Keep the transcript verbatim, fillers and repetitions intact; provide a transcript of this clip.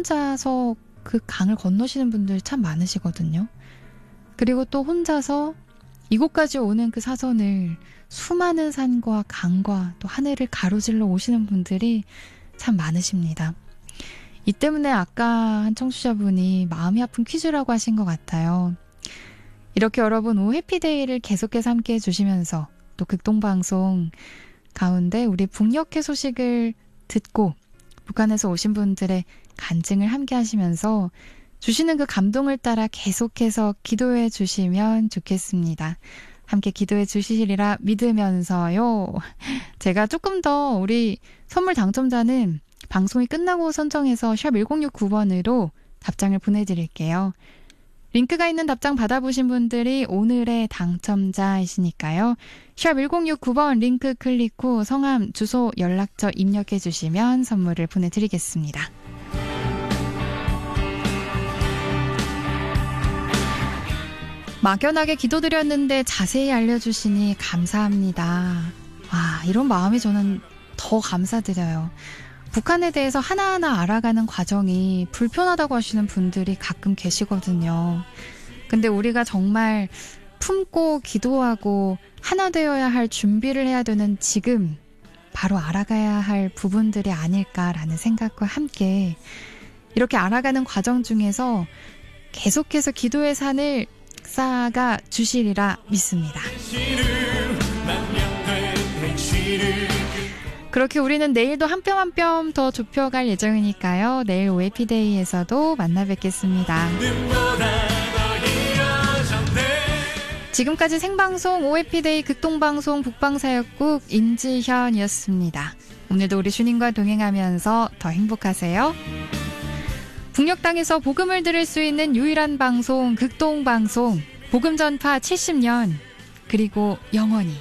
혼자서 그 강을 건너시는 분들 참 많으시거든요. 그리고 또 혼자서 이곳까지 오는 그 사선을 수많은 산과 강과 또 하늘을 가로질러 오시는 분들이 참 많으십니다. 이 때문에 아까 한 청취자분이 마음이 아픈 퀴즈라고 하신 것 같아요. 이렇게 여러분 오 해피데이를 계속해서 함께 해주시면서 또 극동방송 가운데 우리 북녘의 소식을 듣고 북한에서 오신 분들의 간증을 함께 하시면서 주시는 그 감동을 따라 계속해서 기도해 주시면 좋겠습니다. 함께 기도해 주시리라 믿으면서요. 제가 조금 더 우리 선물 당첨자는 방송이 끝나고 선정해서 샵 일공육구 번으로 답장을 보내드릴게요. 링크가 있는 답장 받아보신 분들이 오늘의 당첨자이시니까요. 샵 일공육구 번 링크 클릭 후 성함, 주소, 연락처 입력해 주시면 선물을 보내드리겠습니다. 막연하게 기도드렸는데 자세히 알려주시니 감사합니다. 와, 이런 마음이 저는 더 감사드려요. 북한에 대해서 하나하나 알아가는 과정이 불편하다고 하시는 분들이 가끔 계시거든요. 근데 우리가 정말 품고 기도하고 하나 되어야 할 준비를 해야 되는 지금 바로 알아가야 할 부분들이 아닐까라는 생각과 함께 이렇게 알아가는 과정 중에서 계속해서 기도의 산을 쌓아가 주시리라 믿습니다. 그렇게 우리는 내일도 한 뼘 한 뼘 더 좁혀갈 예정이니까요. 내일 오에피데이에서도 만나 뵙겠습니다. 지금까지 생방송 오에피데이 극동방송 북방사역국 인지현이었습니다. 오늘도 우리 주님과 동행하면서 더 행복하세요. 북녘 땅에서 복음을 들을 수 있는 유일한 방송 극동방송 복음 전파 칠십 년 그리고 영원히